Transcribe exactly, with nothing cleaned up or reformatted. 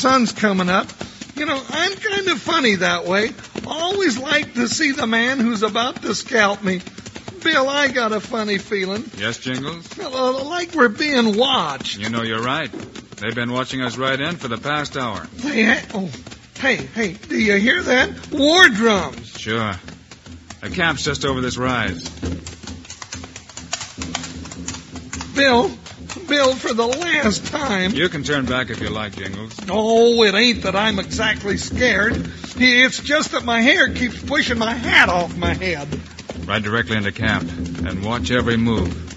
sun's coming up. You know, I'm kind of funny that way. Always like to see the man who's about to scalp me. Bill, I got a funny feeling. Yes, Jingles? Uh, like we're being watched. You know you're right. They've been watching us right in for the past hour. They ha- oh, hey, hey, do you hear that? War drums. Sure. The camp's just over this rise. Bill, Bill, for the last time. You can turn back if you like, Jingles. Oh, it ain't that I'm exactly scared. It's just that my hair keeps pushing my hat off my head. Ride directly into camp and watch every move.